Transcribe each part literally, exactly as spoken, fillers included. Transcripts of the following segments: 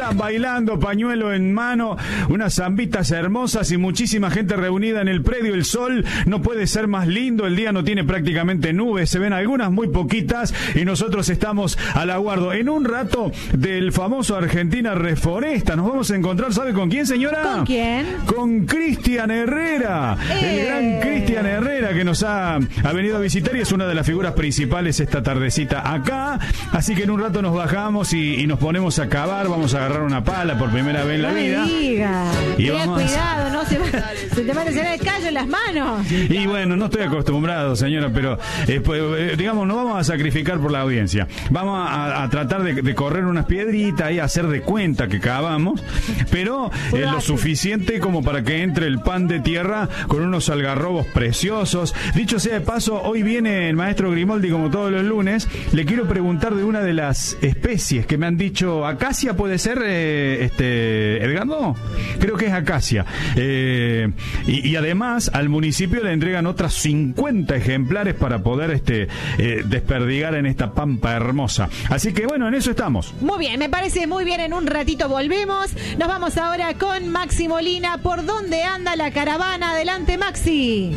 Están bailando, pañuelo en mano, unas zambitas hermosas y muchísima gente reunida en el predio El Sol. No puede ser más lindo, el día no tiene prácticamente nubes, se ven algunas muy poquitas y nosotros estamos al aguardo. En un rato del famoso Argentina Reforesta, nos vamos a encontrar, ¿sabe con quién, señora? ¿Con quién? Con Cristian Herrera, eh. el gran Cristian Herrera que nos ha, ha venido a visitar y es una de las figuras principales esta tardecita acá. Así que en un rato nos bajamos y, y nos ponemos a cavar, vamos a agarrar una pala por primera vez en la no vida. Me diga. Y Ten vamos cuidado, no se, va, se te van a hacer el callo en las manos. Y bueno, no estoy acostumbrado, señora, pero eh, pues, eh, digamos, no vamos a sacrificar por la audiencia. Vamos a, a tratar de, de correr unas piedritas y hacer de cuenta que cavamos, pero eh, lo suficiente como para que entre el pan de tierra con unos algarrobos preciosos. Dicho sea de paso, hoy viene el maestro Grimoldi como todos los lunes. Le quiero preguntar de una de las especies que me han dicho. ¿Acacia puede ser, eh, este Edgardo? Creo que es acacia. Eh, y, y además al municipio le entregan otras cincuenta ejemplares para poder este eh, desperdigar en esta pampa hermosa. Así que bueno, en eso estamos. Muy bien, me parece muy bien. En un ratito volvemos. Nos vamos ahora con Maxi Molina. ¿Por dónde anda la caravana? Adelante, Maxi.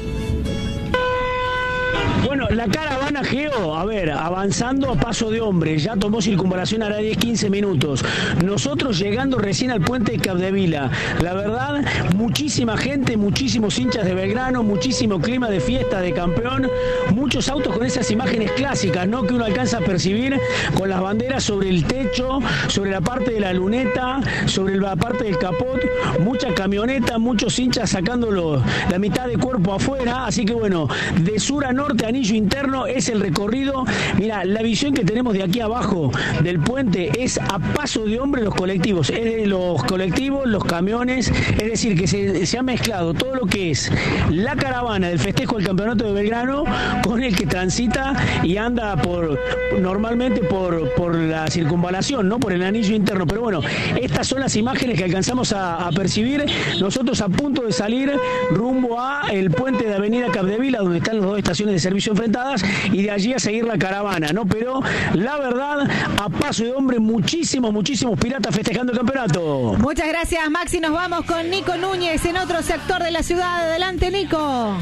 Bueno, la caravana, Geo, a ver, avanzando a paso de hombre, ya tomó circunvalación, hará diez quince minutos. Nosotros llegando recién al puente de Capdevila. La verdad, muchísima gente, muchísimos hinchas de Belgrano, muchísimo clima de fiesta, de campeón, muchos autos con esas imágenes clásicas, ¿no? Que uno alcanza a percibir con las banderas sobre el techo, sobre la parte de la luneta, sobre la parte del capot, mucha camioneta, muchos hinchas sacándolo la mitad de cuerpo afuera. Así que bueno, de sur a norte, anillo interno es el recorrido. Mira, la visión que tenemos de aquí abajo del puente es a paso de hombre los colectivos, es de los colectivos, los camiones, es decir, que se, se ha mezclado todo lo que es la caravana del festejo del campeonato de Belgrano con el que transita y anda por normalmente por, por la circunvalación, no por el anillo interno. Pero bueno, estas son las imágenes que alcanzamos a, a percibir. Nosotros a punto de salir rumbo a el puente de Avenida Capdevila, donde están las dos estaciones de servicio enfrentadas, y de allí a seguir la caravana, ¿no? Pero la verdad, a paso de hombre, muchísimos, muchísimos piratas festejando el campeonato. Muchas gracias, Maxi. Nos vamos con Nico Núñez en otro sector de la ciudad. Adelante, Nico.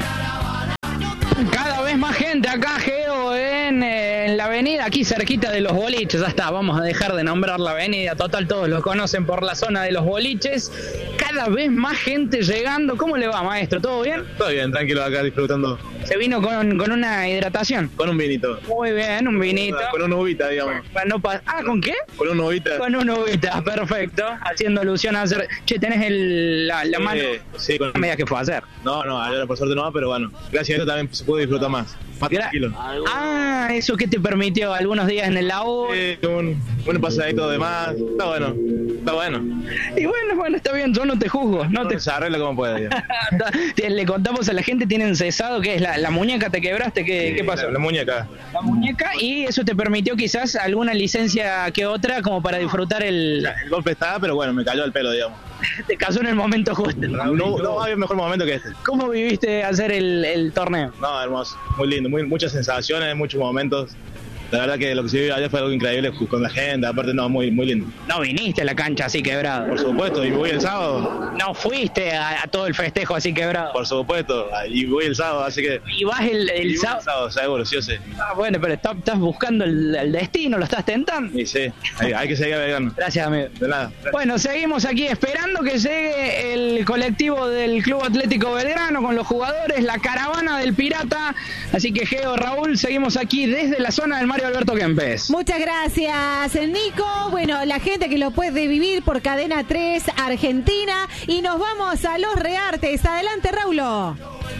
Cada vez más gente acá, Geo, en, en la avenida, aquí cerquita de los boliches. Ya está, vamos a dejar de nombrar la avenida, total todos lo conocen por la zona de los boliches. Cada vez más gente llegando. ¿Cómo le va, maestro? ¿Todo bien? Todo bien, tranquilo acá disfrutando. ¿Se vino con, con una hidratación? Con un vinito. Muy bien, un vinito. Con una uvita, digamos. Bueno, pa- ah, ¿con qué? Con una uvita. Con una uvita, perfecto. Haciendo alusión a hacer... Che, ¿tenés el, la, la sí, mano? Sí, con... No me digas qué fue a hacer. No, no, ahora por suerte no, pero bueno. Gracias a eso también se pudo disfrutar más. Más Gra- tranquilo. Ah, ¿eso qué te permitió? ¿Algunos días en el lago? Sí, un, un pasadito de más. Está bueno, está bueno. Y bueno, bueno, está bien, yo no te juzgo. No No te... se arregla como puede. Le contamos a la gente, tienen cesado, ¿qué es? La, la muñeca te quebraste, ¿qué, Sí, ¿qué pasó? La, la muñeca. La muñeca, y eso te permitió quizás alguna licencia que otra como para disfrutar el... O sea, el golpe está, pero bueno, me cayó el pelo, digamos. Te casó en el momento justo. No, no había mejor momento que este. ¿Cómo viviste hacer el, el torneo? No, hermoso, muy lindo, muy, muchas sensaciones, muchos momentos. La verdad que lo que se vivió ayer fue algo increíble con la gente, aparte no, muy muy lindo. No viniste a la cancha así quebrado. Por supuesto, y voy el sábado. No fuiste a, a todo el festejo así quebrado. Por supuesto, y voy el sábado, así que... Y vas el, el y voy sábado. el sábado, seguro, sí o sí. Ah, bueno, pero está- estás buscando el, el destino, lo estás tentando. Y sí, hay, hay que seguir Belgrano. Gracias, amigo. De nada. Gracias. Bueno, seguimos aquí esperando que llegue el colectivo del Club Atlético Belgrano con los jugadores, la caravana del Pirata. Así que, Geo, Raúl, seguimos aquí desde la zona del Mario Alberto Kempes. Muchas gracias, Nico. Bueno, la gente que lo puede vivir por Cadena tres Argentina. Y nos vamos a Los Reartes. Adelante, Raulo.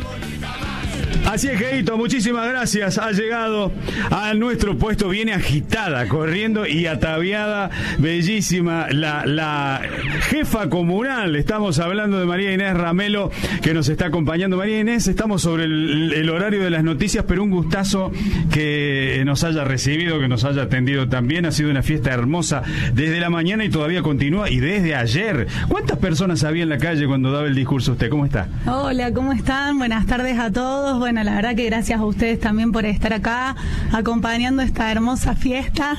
Así es, Geito, muchísimas gracias. Ha llegado a nuestro puesto, viene agitada, corriendo y ataviada, bellísima, la, la jefa comunal. Estamos hablando de María Inés Ramelo, que nos está acompañando. María Inés, estamos sobre el, el horario de las noticias, pero un gustazo que nos haya recibido, que nos haya atendido también. Ha sido una fiesta hermosa desde la mañana y todavía continúa, y desde ayer. ¿Cuántas personas había en la calle cuando daba el discurso usted? ¿Cómo está? Hola, ¿cómo están? Buenas tardes a todos. bueno, la verdad que gracias a ustedes también por estar acá acompañando esta hermosa fiesta,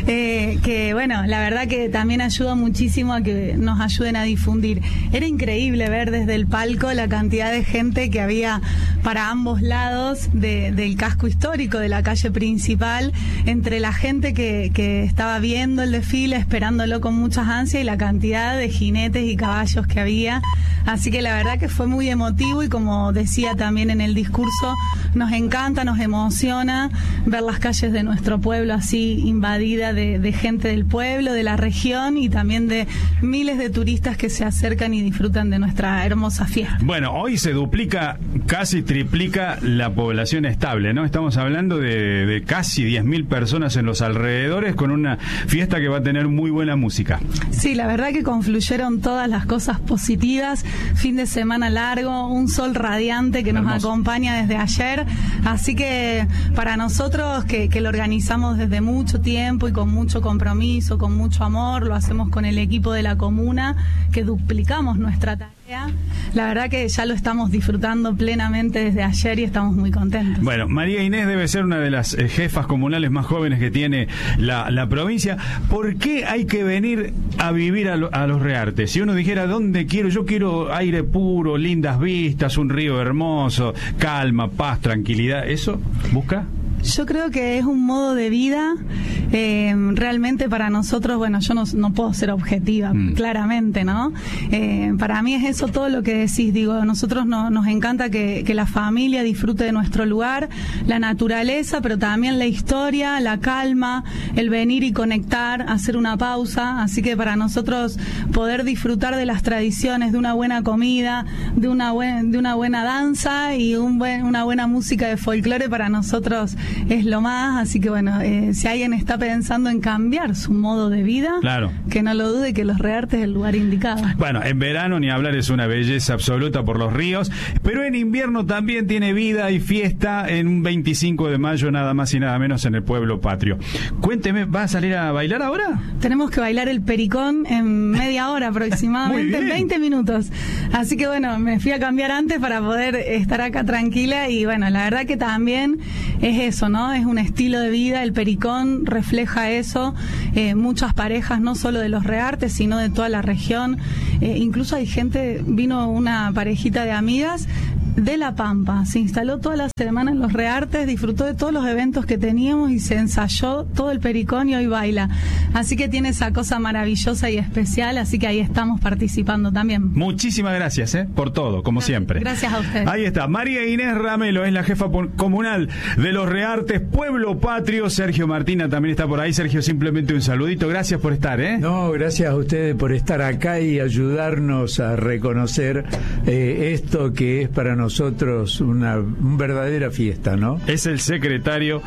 eh, que bueno, la verdad que también ayuda muchísimo a que nos ayuden a difundir. Era increíble ver desde el palco la cantidad de gente que había para ambos lados de, del casco histórico, de la calle principal, entre la gente que, que estaba viendo el desfile, esperándolo con muchas ansias, y la cantidad de jinetes y caballos que había. Así que la verdad que fue muy emotivo, y como decía también en el discurso, nos encanta, nos emociona ver las calles de nuestro pueblo así invadida de, de gente del pueblo, de la región, y también de miles de turistas que se acercan y disfrutan de nuestra hermosa fiesta. Bueno, hoy se duplica, casi triplica la población estable, ¿no? Estamos hablando de, de casi diez mil personas en los alrededores, con una fiesta que va a tener muy buena música. Sí, la verdad que confluyeron todas las cosas positivas. Fin de semana largo, un sol radiante que nos Hermoso. acompaña desde ayer, así que para nosotros que, que lo organizamos desde mucho tiempo y con mucho compromiso, con mucho amor, lo hacemos con el equipo de la comuna, que duplicamos nuestra tarea. La verdad que ya lo estamos disfrutando plenamente desde ayer y estamos muy contentos. Bueno, María Inés debe ser una de las eh, jefas comunales más jóvenes que tiene la, la provincia. ¿Por qué hay que venir a vivir a, lo, a Los Reartes? Si uno dijera, ¿dónde quiero? Yo quiero aire puro, lindas vistas, un río hermoso, calma, paz, tranquilidad. ¿Eso busca? Yo creo que es un modo de vida, eh, realmente para nosotros, bueno, yo no, no puedo ser objetiva, mm. claramente, ¿no? Eh, para mí es eso todo lo que decís, digo, nosotros no, nos encanta que, que la familia disfrute de nuestro lugar, la naturaleza, pero también la historia, la calma, el venir y conectar, hacer una pausa, así que para nosotros poder disfrutar de las tradiciones, de una buena comida, de una, buen, de una buena danza y un buen, una buena música de folclore, para nosotros es lo más, así que bueno, eh, si alguien está pensando en cambiar su modo de vida, claro, que no lo dude, que Los Reartes es el lugar indicado. Bueno, en verano ni hablar, es una belleza absoluta por los ríos, pero en invierno también tiene vida y fiesta en un veinticinco de mayo, nada más y nada menos, en el pueblo patrio. Cuénteme, ¿va a salir a bailar ahora? Tenemos que bailar el pericón en media hora aproximadamente, veinte minutos. Así que bueno, me fui a cambiar antes para poder estar acá tranquila, y bueno, la verdad que también es eso, ¿no? Es un estilo de vida, el pericón refleja eso, eh, muchas parejas, no solo de Los Reartes, sino de toda la región, eh, incluso hay gente, vino una parejita de amigas de La Pampa, se instaló toda la semana en Los Reartes, disfrutó de todos los eventos que teníamos y se ensayó todo el pericón, y hoy baila, así que tiene esa cosa maravillosa y especial, así que ahí estamos participando también. Muchísimas gracias, ¿eh? por todo, como gracias, siempre. Gracias a ustedes. Ahí está, María Inés Ramelo es la jefa comunal de Los Reartes, pueblo patrio. Sergio Martina también está por ahí. Sergio, simplemente un saludito, gracias por estar, ¿eh? No, gracias a ustedes por estar acá y ayudarnos a reconocer eh, esto que es para nosotros nosotros una, una verdadera fiesta, ¿no? Es el secretario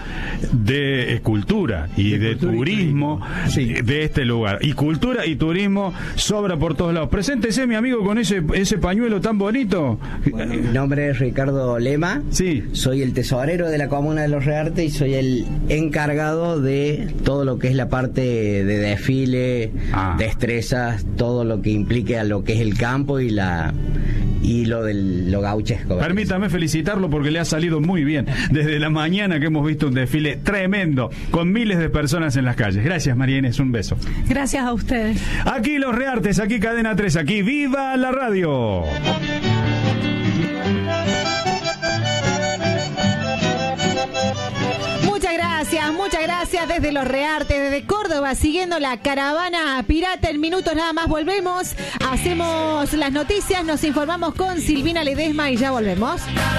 de eh, Cultura y de, de cultura Turismo, y turismo. Sí. de este lugar. Y Cultura y Turismo sobra por todos lados. Preséntese, mi amigo, con ese ese pañuelo tan bonito. Bueno, mi nombre es Ricardo Lema. Sí. Soy el tesorero de la comuna de Los Reartes y soy el encargado de todo lo que es la parte de desfile, ah. destrezas, todo lo que implique a lo que es el campo y la y lo del lo gauchesco. Permítame felicitarlo porque le ha salido muy bien. Desde la mañana que hemos visto un desfile tremendo, con miles de personas en las calles. Gracias, María Inés, un beso. Gracias a ustedes. Aquí Los Reartes, aquí Cadena tres, aquí ¡Viva la Radio! Muchas gracias, muchas gracias desde Los Reartes, desde Córdoba, siguiendo la caravana pirata. En minutos nada más volvemos, hacemos las noticias, nos informamos con Silvina Ledesma y ya volvemos.